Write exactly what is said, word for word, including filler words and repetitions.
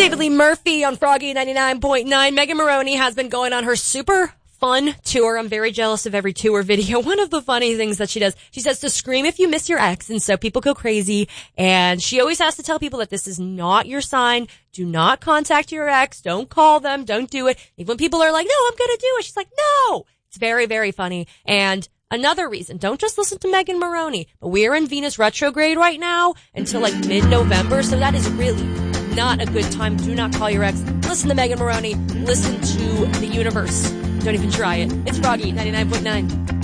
David Lee Murphy on Froggy ninety-nine point nine. Megan Moroney has been going on her super fun tour. I'm very jealous of every tour video. One of the funny things that she does, she says to scream if you miss your ex, and so people go crazy. And she always has to tell people that this is not your sign. Do not contact your ex. Don't call them. Don't do it. Even when people are like, no, I'm going to do it. She's like, no. It's very, very funny. And another reason, don't just listen to Megan Moroney, but we're in Venus retrograde right now until like mid-November, so that is really not a good time. Do not call your ex. Listen to Megan Moroney. Listen to the universe. Don't even try it. It's Froggy ninety-nine point nine.